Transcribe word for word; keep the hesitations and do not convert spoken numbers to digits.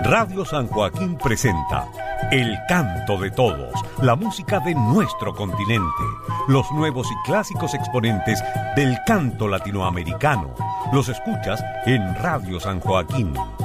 Radio San Joaquín presenta El Canto de Todos, la música de nuestro continente, los nuevos y clásicos exponentes del canto latinoamericano. Los escuchas en Radio San Joaquín.